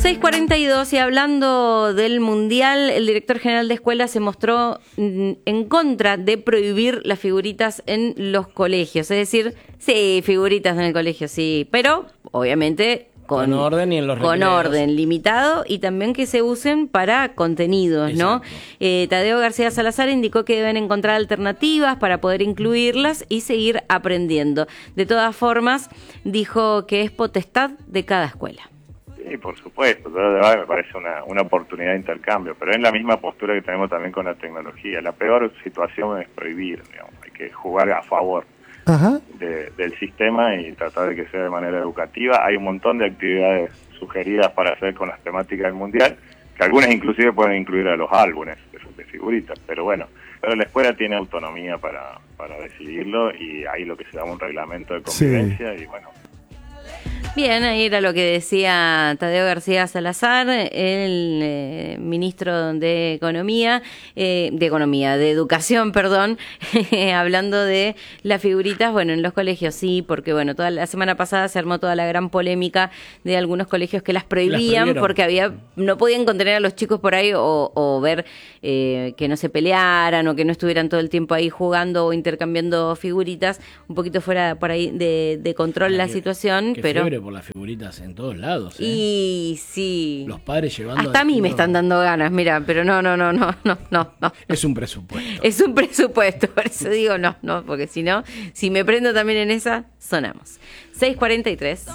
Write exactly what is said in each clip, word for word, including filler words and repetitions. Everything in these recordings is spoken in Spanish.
seis cuarenta y dos, y hablando del Mundial, el director general de escuelas se mostró en contra de prohibir las figuritas en los colegios. Es decir, sí, figuritas en el colegio, sí, pero obviamente con, con orden y en los con recreos. orden limitado, y también que se usen para contenidos, ¿no? Eh, Tadeo García Salazar indicó que deben encontrar alternativas para poder incluirlas y seguir aprendiendo. De todas formas, dijo que es potestad de cada escuela. Sí, por supuesto, pero de verdad me parece una, una oportunidad de intercambio, pero es la misma postura que tenemos también con la tecnología. La peor situación es prohibir, digamos, hay que jugar a favor Ajá. de, del sistema y tratar de que sea de manera educativa. Hay un montón de actividades sugeridas para hacer con las temáticas del Mundial, que algunas inclusive pueden incluir a los álbumes de, de figuritas, pero bueno, pero la escuela tiene autonomía para, para decidirlo, y ahí lo que se da un reglamento de convivencia, sí. Y bueno. Bien, ahí era lo que decía Tadeo García Salazar, el eh, ministro de Economía, eh, de Economía, de Educación, perdón, hablando de las figuritas, bueno, en los colegios sí, porque bueno, toda la semana pasada se armó toda la gran polémica de algunos colegios que las prohibían las porque había no podían contener a los chicos por ahí o, o ver eh, que no se pelearan o que no estuvieran todo el tiempo ahí jugando o intercambiando figuritas, un poquito fuera por ahí de, de control Ay, la qué, situación, qué pero por las figuritas en todos lados, ¿eh? Y sí. Los padres llevando... Hasta a mí me están dando ganas, mira, pero no, no, no, no, no, no, no. Es un presupuesto. Es un presupuesto, por eso digo no, no, porque si no, si me prendo también en esa, sonamos. seis cuarenta y tres.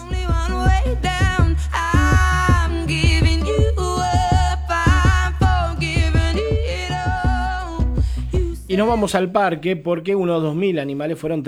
Y nos vamos al parque porque unos dos mil animales fueron